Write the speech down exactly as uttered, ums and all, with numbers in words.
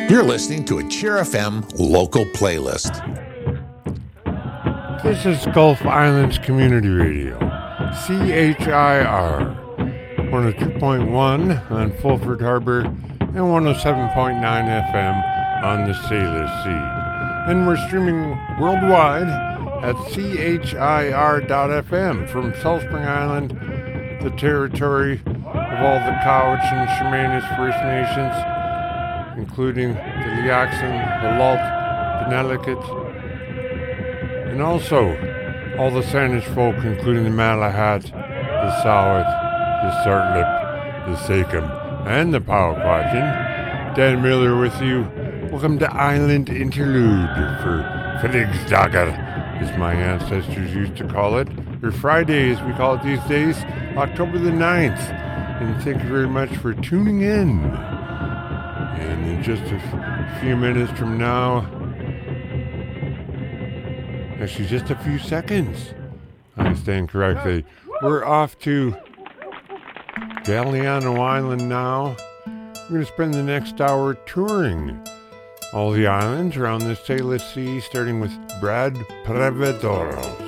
You're listening to a Cheer F M local playlist. This is Gulf Islands Community Radio, C H I R, one oh two point one on Fulford Harbor and one oh seven point nine F M on the Sailor Sea. And we're streaming worldwide at C H I R dot F M from Salt Spring Island, the territory of all the Cowichan and Chemainus First Nations, including the Liaxin, the Lalt, the Nelicut, and also all the Sandwich folk, including the Malahat, the Sowet, the Sartlip, the Sakem, and the Powquatchin. Dan Miller with you. Welcome to Island Interlude for Felixdagar, as my ancestors used to call it, or Friday as we call it these days, October the ninth. And thank you very much for tuning in. And in just a f- few minutes from now, actually just a few seconds, I stand correctly, we're off to Galiano Island now. We're going to spend the next hour touring all the islands around the Sailor Sea, starting with Brad Prevedoro.